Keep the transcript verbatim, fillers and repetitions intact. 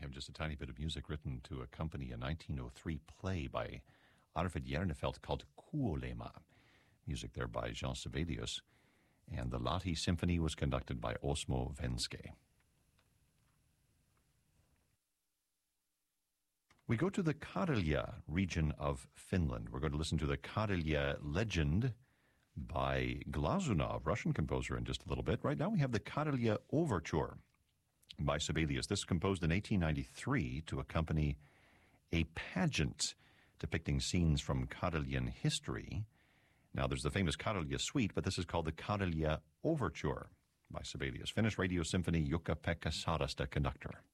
have just a tiny bit of music written to accompany a nineteen oh three play by Arvid Jernefelt called Kuolema. Music there by Jean Sibelius. And the Lahti Symphony was conducted by Osmo Venske. We go to the Karelia region of Finland. We're going to listen to the Karelia Legend by Glazunov, Russian composer, in just a little bit. Right now we have the Karelia Overture by Sibelius. This is composed in eighteen ninety-three to accompany a pageant depicting scenes from Karelian history. Now, there's the famous Karelia Suite, but this is called the Karelia Overture by Sibelius. Finnish Radio Symphony, Jukka-Pekka Sarasta, conductor.